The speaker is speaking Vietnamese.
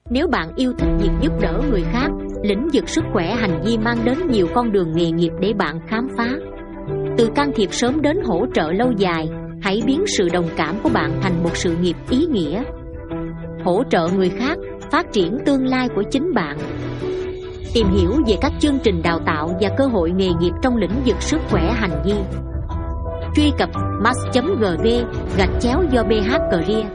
Nếu bạn yêu thích việc giúp đỡ người khác, lĩnh vực sức khỏe hành vi mang đến nhiều con đường nghề nghiệp để bạn khám phá. Từ can thiệp sớm đến hỗ trợ lâu dài, hãy biến sự đồng cảm của bạn thành một sự nghiệp ý nghĩa. Hỗ trợ người khác, phát triển tương lai của chính bạn. Tìm hiểu về các chương trình đào tạo và cơ hội nghề nghiệp trong lĩnh vực sức khỏe hành vi. Truy cập max.gv/jobcareer